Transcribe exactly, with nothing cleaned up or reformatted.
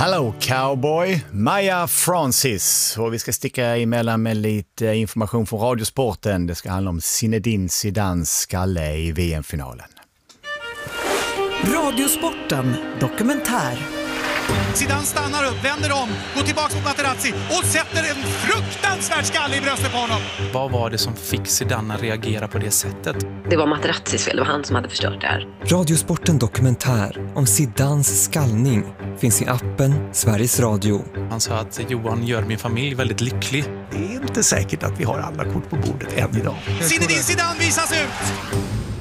Hello cowboy, Maya Francis. Och vi ska sticka emellan med lite information från Radiosporten. Det ska handla om Zinedine Zidans skalle i V M-finalen. Radiosporten dokumentär. Zidane stannar upp, vänder om, går tillbaka mot Materazzi och sätter en fruktansvärd skalle i bröstet på honom. Vad var det som fick Zidane att reagera på det sättet? Det var Materazzis fel, det var han som hade förstört det här. Radiosporten dokumentär om Zidans skallning finns i appen Sveriges Radio. Han sa att Johan gör min familj väldigt lycklig. Det är inte säkert att vi har alla kort på bordet än idag. Zinedine Zidane visas ut!